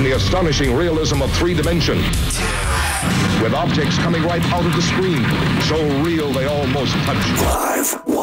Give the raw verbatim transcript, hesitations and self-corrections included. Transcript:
in the astonishing realism of three dimension. With objects coming right out of the screen, so real they almost touch. Five, one.